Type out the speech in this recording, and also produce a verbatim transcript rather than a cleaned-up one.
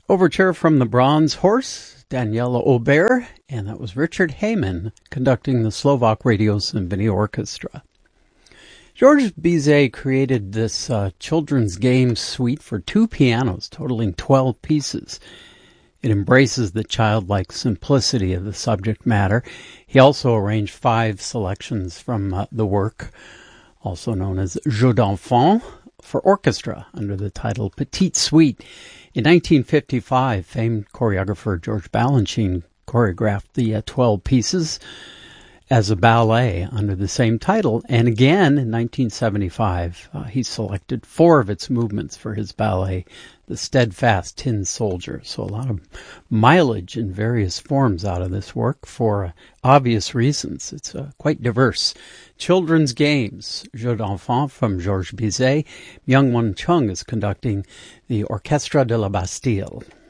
Overture from the Bronze Horse, Daniela Aubert, and that was Richard Heyman conducting the Slovak Radio Symphony Orchestra. Georges Bizet created this uh, children's game suite for two pianos, totaling twelve pieces. It embraces the childlike simplicity of the subject matter. He also arranged five selections from uh, the work, also known as Jeux d'enfants, for orchestra under the title Petite Suite. In nineteen fifty-five, famed choreographer George Balanchine choreographed the uh, twelve pieces as a ballet under the same title. And again, in nineteen seventy-five, uh, he selected four of its movements for his ballet, The Steadfast Tin Soldier. So a lot of mileage in various forms out of this work for uh, obvious reasons. It's uh, quite diverse. Children's Games, Jeux d'enfants from Georges Bizet. Myung-Whun Chung is conducting the Orchestre de la Bastille.